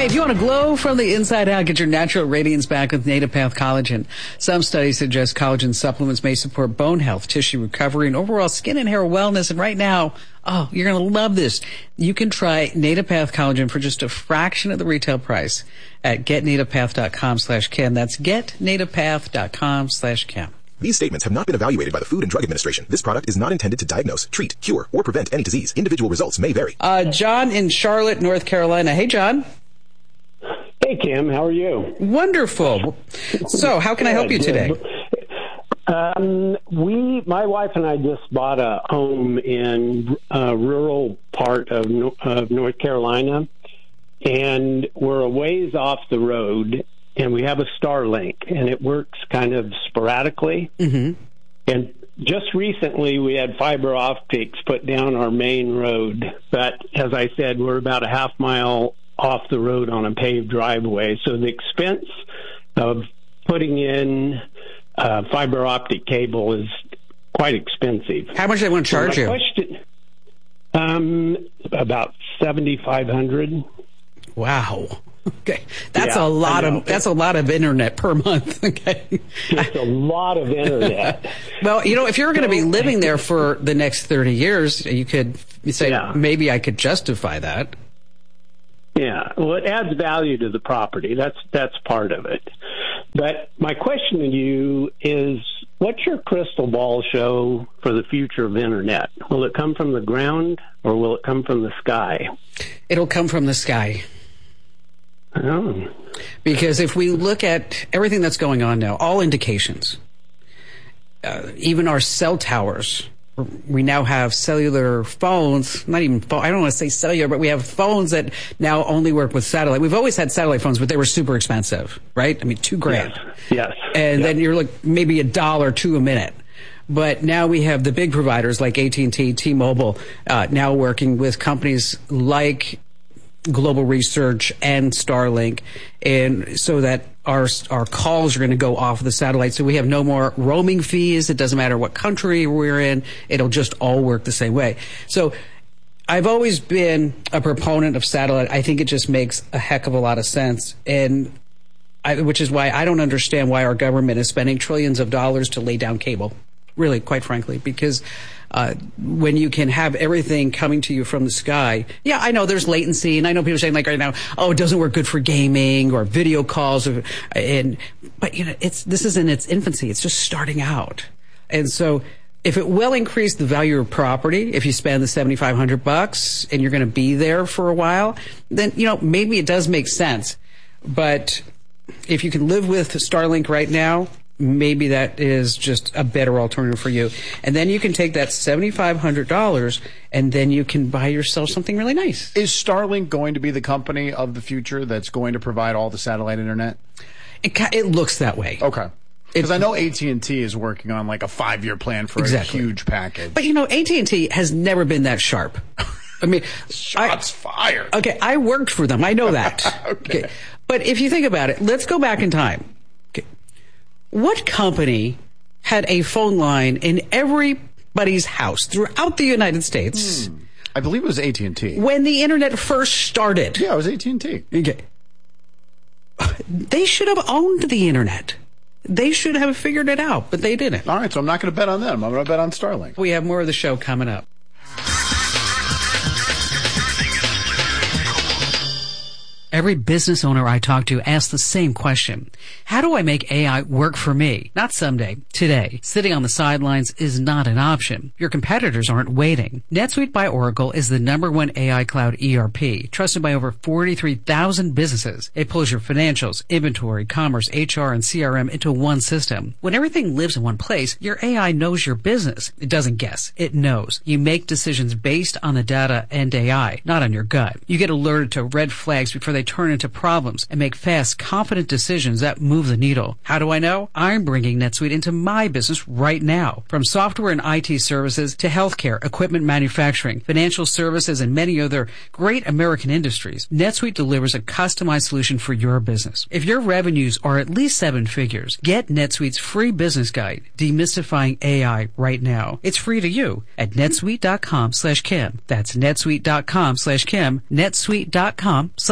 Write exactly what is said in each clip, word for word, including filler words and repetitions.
Hey, if you want to glow from the inside out, get your natural radiance back with Native Path Collagen. Some studies suggest collagen supplements may support bone health, tissue recovery, and overall skin and hair wellness. And right now, oh, you're going to love this. You can try Native Path Collagen for just a fraction of the retail price at getnativepath.com slash Ken. That's getnativepath.com slash Ken. These statements have not been evaluated by the Food and Drug Administration. This product is not intended to diagnose, treat, cure, or prevent any disease. Individual results may vary. Uh, John in Charlotte, North Carolina. Hey, John. Hey, Kim. How are you? Wonderful. So, how can I help you today? Um, we, my wife and I just bought a home in a rural part of, of North Carolina, and we're a ways off the road, and we have a Starlink, and it works kind of sporadically. Mm-hmm. And just recently, we had fiber optics put down our main road, but as I said, we're about a half mile off the road on a paved driveway. So the expense of putting in uh, fiber optic cable is quite expensive. How much do they want to charge so you? Question, um, about seventy-five hundred dollars. Wow. Okay, that's yeah, a lot of that's a lot of internet per month. Okay, it's a lot of internet. Well, you know, if you're going to be living there for the next thirty years, you could say yeah. maybe I could justify that. Yeah, well, it adds value to the property. That's that's part of it. But my question to you is, what's your crystal ball show for the future of internet? Will it come from the ground or will it come from the sky? It'll come from the sky. Oh. Because if we look at everything that's going on now, all indications, uh, even our cell towers, we now have cellular phones, not even phone, I don't want to say cellular, but we have phones that now only work with satellite. We've always had satellite phones, but they were super expensive, right? I mean, two grand. Yes. yes. And yes. then you're like maybe a dollar, two a minute. But now we have the big providers like A T and T, T-Mobile, uh, now working with companies like Global Research and Starlink, and so that our our calls are going to go off the satellite. So we have no more roaming fees. It doesn't matter what country we're in. It'll just all work the same way. So I've always been a proponent of satellite. I think it just makes a heck of a lot of sense, and I, which is why I don't understand why our government is spending trillions of dollars to lay down cable. Really, quite frankly, because uh, when you can have everything coming to you from the sky, yeah, I know there's latency, and I know people are saying like right now, oh, it doesn't work good for gaming or video calls, or, and but you know, it's this is in its infancy; it's just starting out, and so if it will increase the value of property, if you spend the seventy-five hundred bucks and you're going to be there for a while, then you know maybe it does make sense, but if you can live with Starlink right now, maybe that is just a better alternative for you. And then you can take that seventy-five hundred dollars and then you can buy yourself something really nice. Is Starlink going to be the company of the future that's going to provide all the satellite internet? It, it looks that way. Okay. Because I know A T and T is working on like a five-year plan for exactly. a huge package. But, you know, A T and T has never been that sharp. I mean, shots I, fired. Okay, I worked for them. I know that. okay. okay. But if you think about it, let's go back in time. What company had a phone line in everybody's house throughout the United States? Hmm. I believe it was A T and T. When the internet first started. Yeah, it was A T and T. Okay. They should have owned the internet. They should have figured it out, but they didn't. All right, so I'm not going to bet on them. I'm going to bet on Starlink. We have more of the show coming up. Every business owner I talk to asks the same question. How do I make A I work for me? Not someday, today. Sitting on the sidelines is not an option. Your competitors aren't waiting. NetSuite by Oracle is the number one A I cloud E R P, trusted by over forty-three thousand businesses. It pulls your financials, inventory, commerce, H R, and C R M into one system. When everything lives in one place, your A I knows your business. It doesn't guess. It knows. You make decisions based on the data and A I, not on your gut. You get alerted to red flags before they turn into problems and make fast, confident decisions that move the needle. How do I know? I'm bringing NetSuite into my business right now. From software and I T services to healthcare, equipment manufacturing, financial services, and many other great American industries, NetSuite delivers a customized solution for your business. If your revenues are at least seven figures, get NetSuite's free business guide, Demystifying A I, right now. It's free to you at netsuite.com slash Kim. That's netsuite.com slash Kim, netsuite.com slash Kim.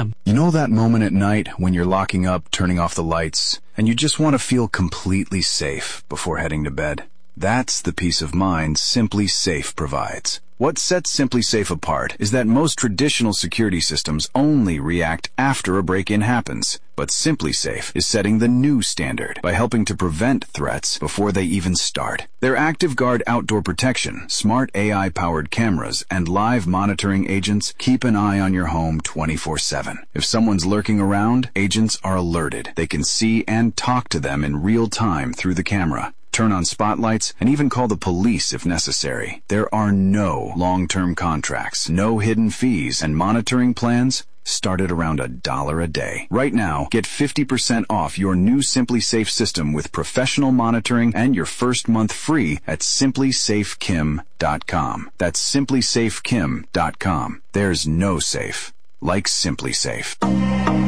com. You know that moment at night when you're locking up, turning off the lights, and you just want to feel completely safe before heading to bed? That's the peace of mind Simply Safe provides. What sets Simply Safe apart is that most traditional security systems only react after a break-in happens. But Simply Safe is setting the new standard by helping to prevent threats before they even start. Their ActiveGuard outdoor protection, smart A I-powered cameras, and live monitoring agents keep an eye on your home twenty-four seven. If someone's lurking around, agents are alerted. They can see and talk to them in real time through the camera, turn on spotlights, and even call the police if necessary. There are no long-term contracts, no hidden fees, and monitoring plans start at around a dollar a day. Right now, get fifty percent off your new Simply Safe system with professional monitoring and your first month free at simply safe kim dot com. That's simply safe kim dot com. There's no safe like Simply Safe.